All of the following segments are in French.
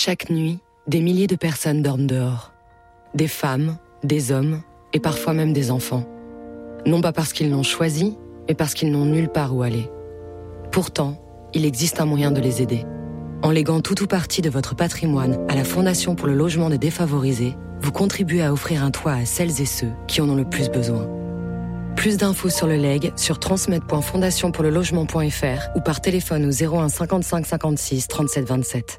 Chaque nuit, des milliers de personnes dorment dehors. Des femmes, des hommes et parfois même des enfants. Non pas parce qu'ils l'ont choisi, mais parce qu'ils n'ont nulle part où aller. Pourtant, il existe un moyen de les aider. En léguant tout ou partie de votre patrimoine à la Fondation pour le logement des défavorisés, vous contribuez à offrir un toit à celles et ceux qui en ont le plus besoin. Plus d'infos sur le legs sur transmed.fondationpourlelogement.fr ou par téléphone au 01 55 56 37 27.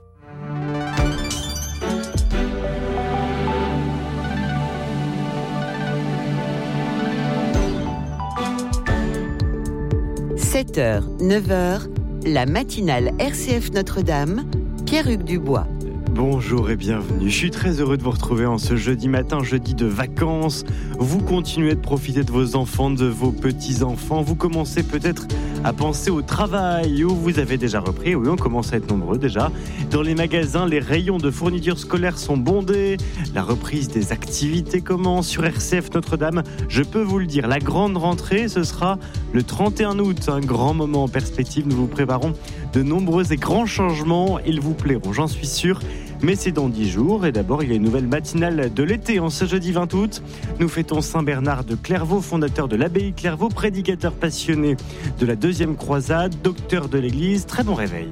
« 7h, 9h, la matinale RCF Notre-Dame, Pierre-Hugues Dubois. Bonjour et bienvenue. Je suis très heureux de vous retrouver en ce jeudi matin, jeudi de vacances. Vous continuez de profiter de vos enfants, de vos petits-enfants. Vous commencez peut-être à penser au travail où vous avez déjà repris. Oui, on commence à être nombreux déjà. Dans les magasins, les rayons de fournitures scolaires sont bondés. La reprise des activités commence sur RCF Notre-Dame. Je peux vous le dire, la grande rentrée, ce sera le 31 août. Un grand moment en perspective. Nous vous préparons de nombreux et grands changements. Ils vous plairont, j'en suis sûr. Mais c'est dans 10 jours. Et d'abord, il y a une nouvelle matinale de l'été en ce jeudi 20 août. Nous fêtons Saint Bernard de Clairvaux, fondateur de l'abbaye Clairvaux, prédicateur passionné de la deuxième croisade, docteur de l'Église. Très bon réveil.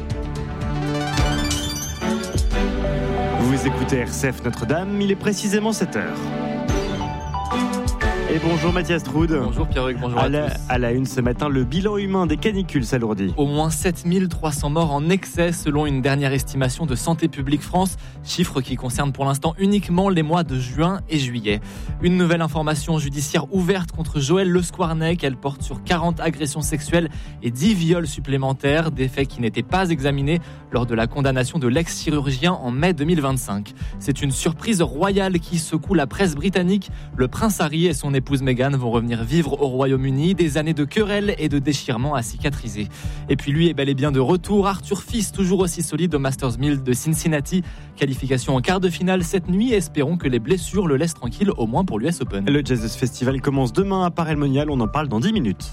Vous écoutez RCF Notre-Dame, il est précisément 7h. Et bonjour Mathias Troud. Bonjour Pierre-Hugues, bonjour à tous. À la une ce matin, le bilan humain des canicules s'alourdit. Au moins 7300 morts en excès selon une dernière estimation de Santé publique France, chiffre qui concerne pour l'instant uniquement les mois de juin et juillet. Une nouvelle information judiciaire ouverte contre Joëlle Le Squarnec, elle porte sur 40 agressions sexuelles et 10 viols supplémentaires, des faits qui n'étaient pas examinés lors de la condamnation de l'ex-chirurgien en mai 2025. C'est une surprise royale qui secoue la presse britannique. Le prince Harry et son épouse Meghan vont revenir vivre au Royaume-Uni, des années de querelles et de déchirements à cicatriser. Et puis lui est bel et bien de retour, Arthur Fils, toujours aussi solide au Masters 1000 de Cincinnati. Qualification en quart de finale cette nuit, espérons que les blessures le laissent tranquille, au moins pour l'US Open. Le Jazz Festival commence demain à Paray-le-Monial, on en parle dans 10 minutes.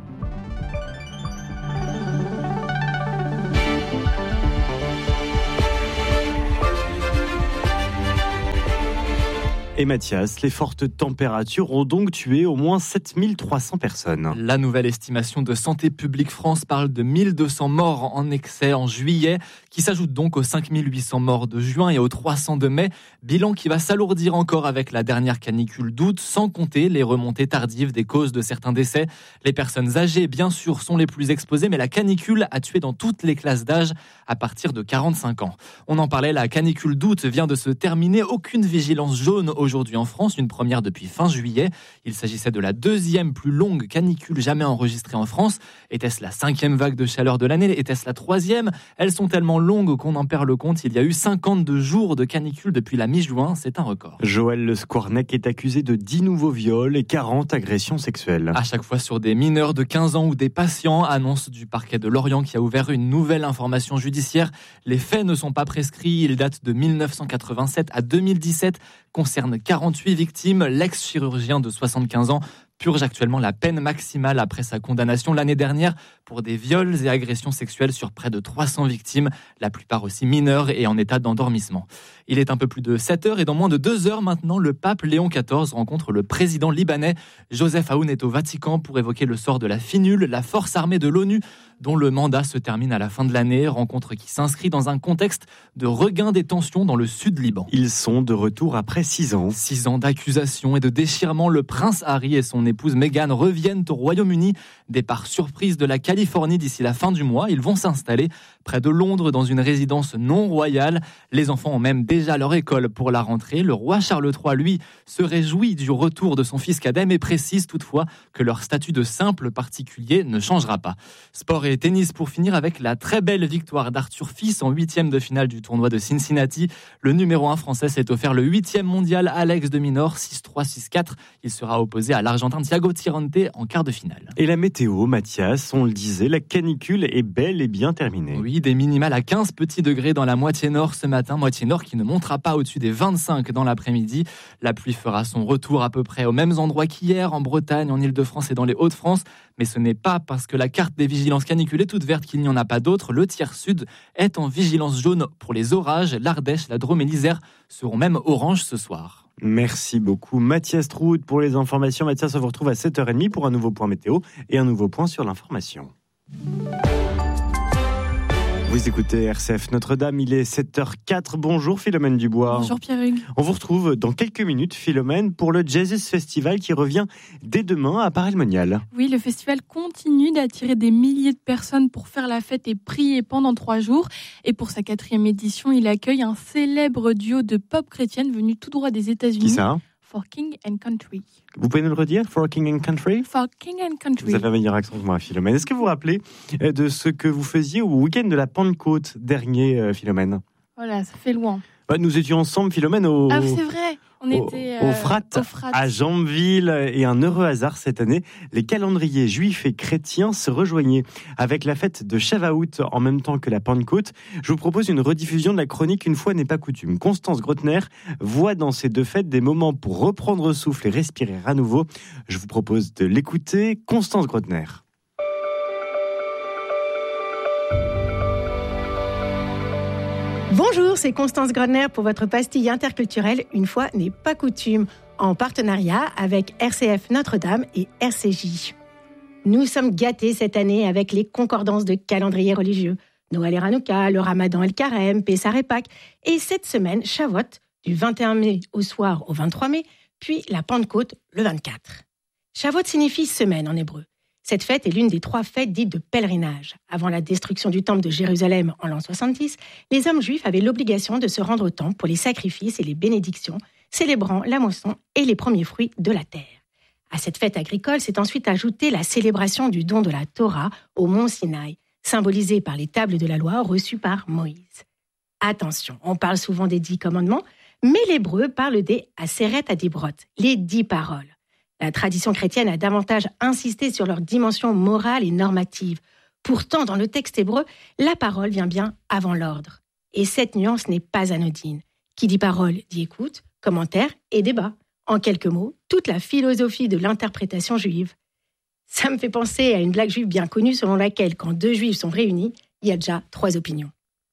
Et Mathias, les fortes températures ont donc tué au moins 7300 personnes. La nouvelle estimation de Santé publique France parle de 1200 morts en excès en juillet, qui s'ajoute donc aux 5800 morts de juin et aux 300 de mai. Bilan qui va s'alourdir encore avec la dernière canicule d'août, sans compter les remontées tardives des causes de certains décès. Les personnes âgées, bien sûr, sont les plus exposées, mais la canicule a tué dans toutes les classes d'âge à partir de 45 ans. On en parlait, la canicule d'août vient de se terminer. Aucune vigilance jaune aujourd'hui en France, une première depuis fin juillet. Il s'agissait de la deuxième plus longue canicule jamais enregistrée en France. Était-ce la 5e vague de chaleur de l'année ? Était-ce la 3e ? Elles sont tellement longues qu'on en perd le compte. Il y a eu 52 jours de canicule depuis la mi-juin. C'est un record. Joëlle Le Squarnec est accusé de 10 nouveaux viols et 40 agressions sexuelles. À chaque fois sur des mineurs de 15 ans ou des patients, annonce du parquet de Lorient qui a ouvert une nouvelle information judiciaire. Les faits ne sont pas prescrits. Ils datent de 1987 à 2017, concernent 48 victimes. L'ex-chirurgien de 75 ans purge actuellement la peine maximale après sa condamnation l'année dernière pour des viols et agressions sexuelles sur près de 300 victimes, la plupart aussi mineures et en état d'endormissement. Il est un peu plus de 7h et dans moins de 2 heures maintenant, le pape Léon XIV rencontre le président libanais. Joseph Aoun est au Vatican pour évoquer le sort de la FINUL, la force armée de l'ONU, dont le mandat se termine à la fin de l'année. Rencontre qui s'inscrit dans un contexte de regain des tensions dans le sud Liban. Ils sont de retour après 6 ans. 6 ans d'accusations et de déchirements. Le prince Harry et son épouse Meghan reviennent au Royaume-Uni. Départ surprise de la Californie d'ici la fin du mois. Ils vont s'installer près de Londres dans une résidence non royale. Les enfants ont même déjà leur école pour la rentrée. Le roi Charles III, lui, se réjouit du retour de son fils cadet, mais précise toutefois que leur statut de simple particulier ne changera pas. Sport et tennis pour finir avec la très belle victoire d'Arthur Fils en 8e de finale du tournoi de Cincinnati. Le numéro 1 français s'est offert le 8e mondial Alex de Minaur, 6-3, 6-4. Il sera opposé à l'Argentin un Thiago Tirante en quart de finale. Et la météo, Mathias, on le disait, la canicule est bel et bien terminée. Oui, des minimales à 15 petits degrés dans la moitié nord ce matin, moitié nord qui ne montera pas au-dessus des 25 dans l'après-midi. La pluie fera son retour à peu près aux mêmes endroits qu'hier, en Bretagne, en Île-de-France et dans les Hauts-de-France. Mais ce n'est pas parce que la carte des vigilances canicules est toute verte qu'il n'y en a pas d'autres. Le tiers sud est en vigilance jaune pour les orages. L'Ardèche, la Drôme et l'Isère seront même orange ce soir. Merci beaucoup Mathias Trout pour les informations. Mathias, on vous retrouve à 7h30 pour un nouveau point météo et un nouveau point sur l'information. Vous écoutez RCF Notre-Dame, il est 7h04. Bonjour Philomène Dubois. Bonjour Pierre-Hugues. On vous retrouve dans quelques minutes, Philomène, pour le Jazzes Festival qui revient dès demain à Paray-le-Monial. Oui, le festival continue d'attirer des milliers de personnes pour faire la fête et prier pendant 3 jours. Et pour sa 4e édition, il accueille un célèbre duo de pop chrétienne venu tout droit des États-Unis. Qui ça ? For King and Country. Vous pouvez nous le redire, For King and Country ? For King and Country. Vous avez un meilleur accent que moi, Philomène. Est-ce que vous vous rappelez de ce que vous faisiez au week-end de la Pentecôte dernier, Philomène ? Voilà, ça fait loin. Nous étions ensemble, Philomène, au c'est vrai. On était au Frat, à Jambeville. Et un heureux hasard cette année, les calendriers juifs et chrétiens se rejoignaient avec la fête de Shavuot en même temps que la Pentecôte. Je vous propose une rediffusion de la chronique Une fois n'est pas coutume. Constance Grotner voit dans ces deux fêtes des moments pour reprendre souffle et respirer à nouveau. Je vous propose de l'écouter. Constance Grotner. Bonjour, c'est Constance Grotner pour votre pastille interculturelle Une fois n'est pas coutume, en partenariat avec RCF Notre-Dame et RCJ. Nous sommes gâtés cette année avec les concordances de calendrier religieux. Noël et Hanouka, le Ramadan et le Carême, Pessah et Pâques. Et cette semaine, Shavuot, du 21 mai au soir au 23 mai, puis la Pentecôte le 24. Shavuot signifie semaine en hébreu. Cette fête est l'une des 3 fêtes dites de pèlerinage. Avant la destruction du temple de Jérusalem en l'an 70, les hommes juifs avaient l'obligation de se rendre au temple pour les sacrifices et les bénédictions, célébrant la moisson et les premiers fruits de la terre. À cette fête agricole s'est ensuite ajoutée la célébration du don de la Torah au mont Sinaï, symbolisée par les tables de la loi reçues par Moïse. Attention, on parle souvent des 10 commandements, mais l'hébreu parle des Aseret Adibrot, les 10 paroles. La tradition chrétienne a davantage insisté sur leur dimension morale et normative. Pourtant, dans le texte hébreu, la parole vient bien avant l'ordre. Et cette nuance n'est pas anodine. Qui dit parole dit écoute, commentaire et débat. En quelques mots, toute la philosophie de l'interprétation juive. Ça me fait penser à une blague juive bien connue selon laquelle, quand 2 juifs sont réunis, il y a déjà 3 opinions.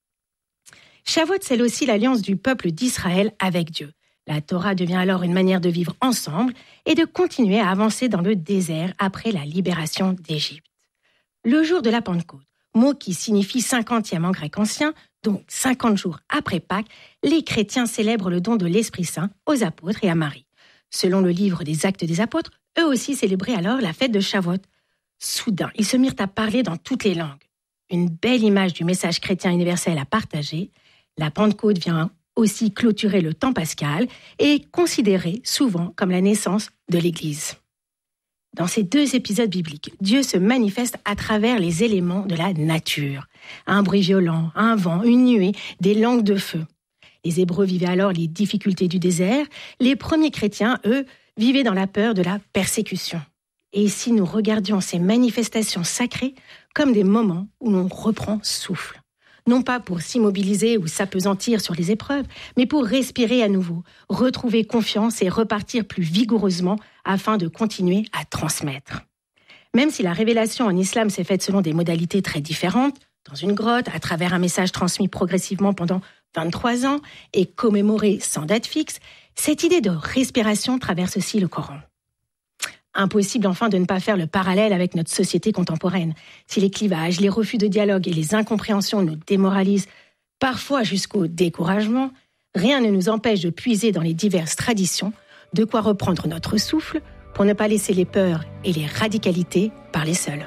Shavuot scelle aussi l'alliance du peuple d'Israël avec Dieu. La Torah devient alors une manière de vivre ensemble et de continuer à avancer dans le désert après la libération d'Égypte. Le jour de la Pentecôte, mot qui signifie 50e en grec ancien, donc 50 jours après Pâques, les chrétiens célèbrent le don de l'Esprit Saint aux apôtres et à Marie. Selon le livre des Actes des Apôtres, eux aussi célébraient alors la fête de Shavuot. Soudain, ils se mirent à parler dans toutes les langues. Une belle image du message chrétien universel à partager. La Pentecôte vient aussi clôturer le temps pascal et considéré souvent comme la naissance de l'Église. Dans ces 2 épisodes bibliques, Dieu se manifeste à travers les éléments de la nature. Un bruit violent, un vent, une nuée, des langues de feu. Les Hébreux vivaient alors les difficultés du désert. Les premiers chrétiens, eux, vivaient dans la peur de la persécution. Et si nous regardions ces manifestations sacrées comme des moments où l'on reprend souffle, non pas pour s'immobiliser ou s'apesantir sur les épreuves, mais pour respirer à nouveau, retrouver confiance et repartir plus vigoureusement afin de continuer à transmettre. Même si la révélation en islam s'est faite selon des modalités très différentes, dans une grotte, à travers un message transmis progressivement pendant 23 ans et commémoré sans date fixe, cette idée de respiration traverse aussi le Coran. Impossible enfin de ne pas faire le parallèle avec notre société contemporaine. Si les clivages, les refus de dialogue et les incompréhensions nous démoralisent, parfois jusqu'au découragement, rien ne nous empêche de puiser dans les diverses traditions, de quoi reprendre notre souffle pour ne pas laisser les peurs et les radicalités parler seules.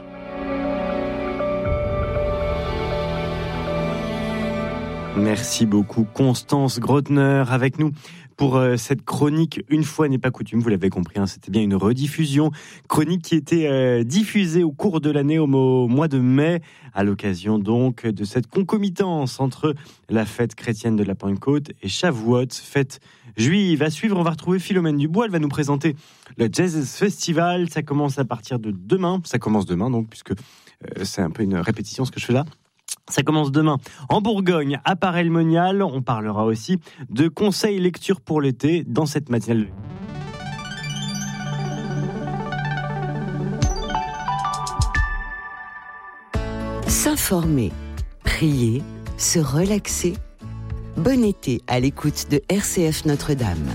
Merci beaucoup Constance Grotner avec nous pour cette chronique. Une fois n'est pas coutume, vous l'avez compris, c'était bien une rediffusion. Chronique qui était diffusée au cours de l'année au mois de mai, à l'occasion donc de cette concomitance entre la fête chrétienne de la Pentecôte et Shavuot, fête juive. À suivre, on va retrouver Philomène Dubois. Elle va nous présenter le Jazz Festival. Ça commence à partir de demain. Ça commence demain donc, puisque c'est un peu une répétition ce que je fais là. Ça commence demain en Bourgogne, à Paray-le-Monial. On parlera aussi de conseils lecture pour l'été dans cette matinale. S'informer, prier, se relaxer. Bon été à l'écoute de RCF Notre-Dame.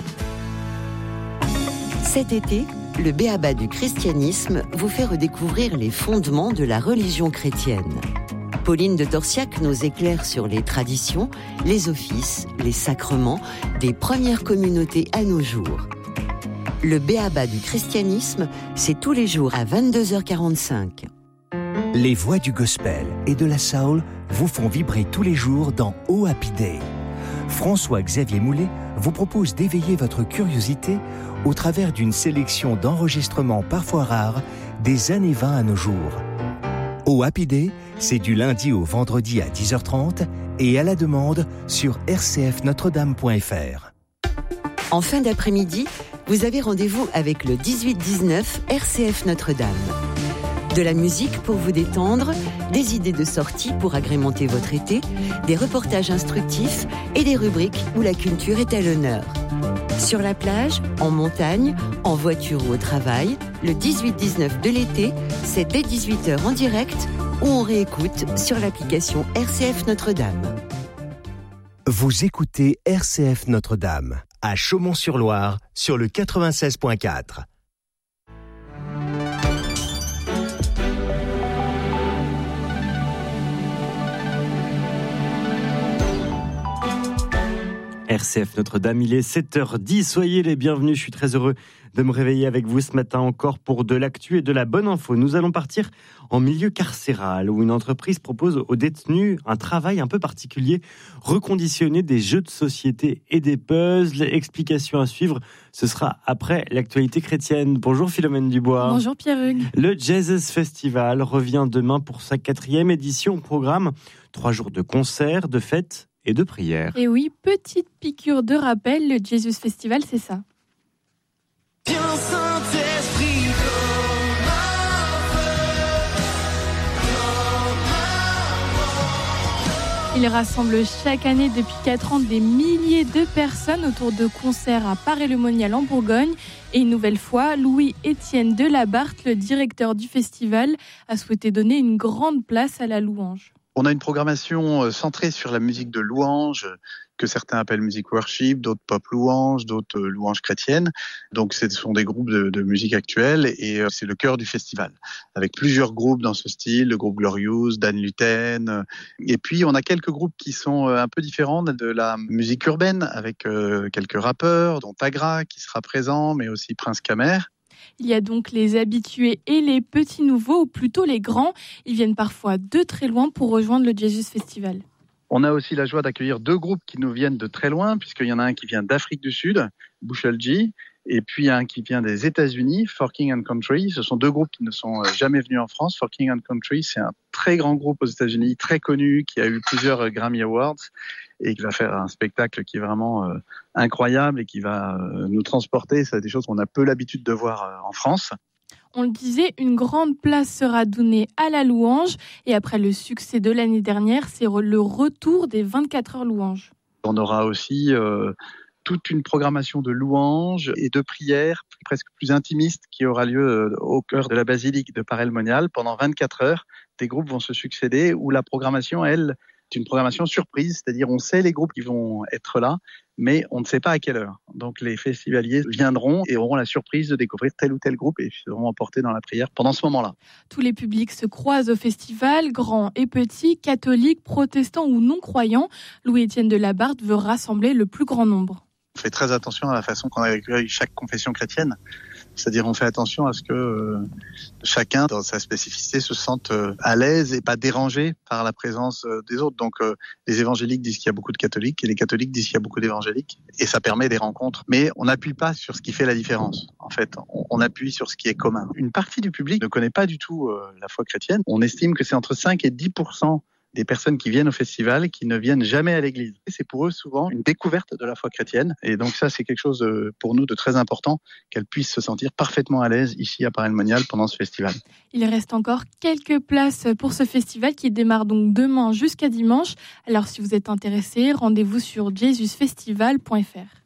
Cet été, le B.A.B.A. du christianisme vous fait redécouvrir les fondements de la religion chrétienne. Pauline de Torsiac nous éclaire sur les traditions, les offices, les sacrements des premières communautés à nos jours. Le B.A.B.A. du christianisme, c'est tous les jours à 22h45. Les voix du gospel et de la soul vous font vibrer tous les jours dans Oh Happy Day. François-Xavier Moulet vous propose d'éveiller votre curiosité au travers d'une sélection d'enregistrements parfois rares des années 20 à nos jours. Oh Happy Day, c'est du lundi au vendredi à 10h30 et à la demande sur rcfnotredame.fr. En fin d'après-midi, vous avez rendez-vous avec le 18-19 RCF Notre-Dame. De la musique pour vous détendre, des idées de sortie pour agrémenter votre été, des reportages instructifs et des rubriques où la culture est à l'honneur. Sur la plage, en montagne, en voiture ou au travail, le 18-19 de l'été, c'est dès 18h en direct ou on réécoute sur l'application RCF Notre-Dame. Vous écoutez RCF Notre-Dame à Chaumont-sur-Loire sur le 96.4. RCF Notre-Dame, il est 7h10, soyez les bienvenus, je suis très heureux de me réveiller avec vous ce matin encore pour de l'actu et de la bonne info. Nous allons partir en milieu carcéral où une entreprise propose aux détenus un travail un peu particulier, reconditionner des jeux de société et des puzzles. Explication à suivre, ce sera après l'actualité chrétienne. Bonjour Philomène Dubois. Bonjour Pierre-Hugues. Le Jazz Festival revient demain pour sa 4e édition. Au programme, 3 jours de concerts, de fêtes et de prières. Et oui, petite piqûre de rappel, le Jesus Festival, c'est ça. Il rassemble chaque année depuis 4 ans des milliers de personnes autour de concerts à Paray-le-Monial en Bourgogne. Et une nouvelle fois, Louis-Étienne Delabarthe, le directeur du festival, a souhaité donner une grande place à la louange. On a une programmation centrée sur la musique de louange, que certains appellent musique worship, d'autres pop louange, d'autres louanges chrétiennes. Donc ce sont des groupes de musique actuelle et c'est le cœur du festival. Avec plusieurs groupes dans ce style, le groupe Glorious, Dan Luten. Et puis on a quelques groupes qui sont un peu différents de la musique urbaine, avec quelques rappeurs, dont Tagra qui sera présent, mais aussi Prince Kamer. Il y a donc les habitués et les petits nouveaux, ou plutôt les grands. Ils viennent parfois de très loin pour rejoindre le Jesus Festival. On a aussi la joie d'accueillir 2 groupes qui nous viennent de très loin, puisqu'il y en a un qui vient d'Afrique du Sud, Bushel G, et puis un qui vient des États-Unis, For King and Country. Ce sont 2 groupes qui ne sont jamais venus en France. For King and Country, c'est un très grand groupe aux États-Unis, très connu, qui a eu plusieurs Grammy Awards et qui va faire un spectacle qui est vraiment incroyable et qui va nous transporter. C'est des choses qu'on a peu l'habitude de voir en France. On le disait, une grande place sera donnée à la louange. Et après le succès de l'année dernière, c'est le retour des 24 heures louanges. On aura aussi toute une programmation de louanges et de prières presque plus intimiste qui aura lieu au cœur de la basilique de Paray-le-Monial. Pendant 24 heures, des groupes vont se succéder où la programmation, elle, est une programmation surprise, c'est-à-dire on sait les groupes qui vont être là, mais on ne sait pas à quelle heure. Donc les festivaliers viendront et auront la surprise de découvrir tel ou tel groupe et seront emportés dans la prière pendant ce moment-là. Tous les publics se croisent au festival, grands et petits, catholiques, protestants ou non-croyants. Louis-Étienne Delabarthe veut rassembler le plus grand nombre. On fait très attention à la façon qu'on accueille chaque confession chrétienne. C'est-à-dire on fait attention à ce que chacun, dans sa spécificité, se sente à l'aise et pas dérangé par la présence des autres. Donc les évangéliques disent qu'il y a beaucoup de catholiques et les catholiques disent qu'il y a beaucoup d'évangéliques et ça permet des rencontres. Mais on n'appuie pas sur ce qui fait la différence. En fait, on appuie sur ce qui est commun. Une partie du public ne connaît pas du tout la foi chrétienne. On estime que c'est entre 5 et 10% des personnes qui viennent au festival qui ne viennent jamais à l'église. C'est pour eux souvent une découverte de la foi chrétienne. Et donc ça, c'est quelque chose pour nous de très important, qu'elles puissent se sentir parfaitement à l'aise ici à Paray-le-Monial pendant ce festival. Il reste encore quelques places pour ce festival qui démarre donc demain jusqu'à dimanche. Alors si vous êtes intéressé, rendez-vous sur jesusfestival.fr.